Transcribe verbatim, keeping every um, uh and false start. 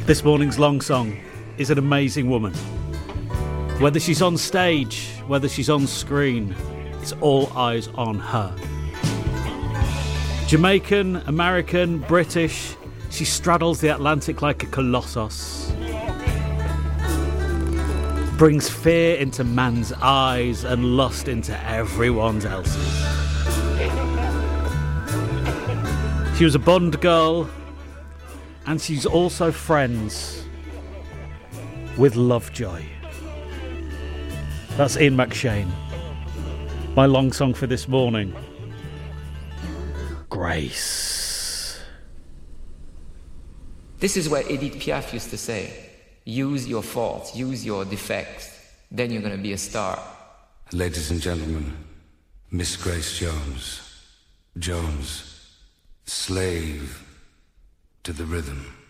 This morning's Long Song is an amazing woman. Whether she's on stage, whether she's on screen, it's all eyes on her. Jamaican, American, British, she straddles the Atlantic like a colossus. Brings fear into man's eyes and lust into everyone else's. She was a Bond girl, and she's also friends with Lovejoy. That's Ian McShane. My long song for this morning, Grace. This is what Edith Piaf used to say. Use your faults, use your defects, then you're going to be a star. Ladies and gentlemen, Miss Grace Jones. Jones, slave to the rhythm.